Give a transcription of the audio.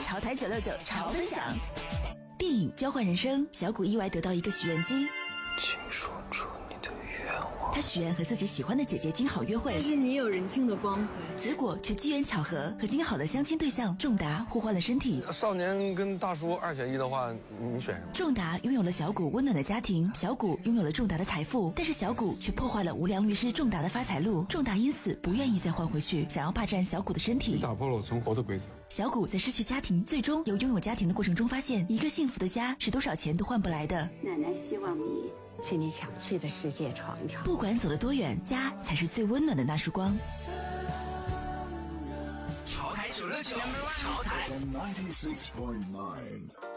潮台969潮分享。电影《交换人生》，小谷意外得到一个许愿机， 请说出你的愿望。 他许愿和自己喜欢的姐姐金好约会， 但是你有人性的光辉， 结果却机缘巧合和金好的相亲对象仲达互换了身体。 少年跟大叔2选1的话，你选什么？ 仲达拥有了小谷温暖的家庭，小谷拥有了仲达的财富，但是小谷却破坏了无良律师仲达的发财路。仲达因此不愿意再换回去，想要霸占小谷的身体， 打破了我存活的规则。 小谷在失去家庭，最终由拥有家庭的过程中发现，一个幸福的家是多少钱都换不来的。 奶奶希望你去你想去的世界闯闯， 不管走得多远，家才是最温暖的那束光。 潮台969，潮台 96.9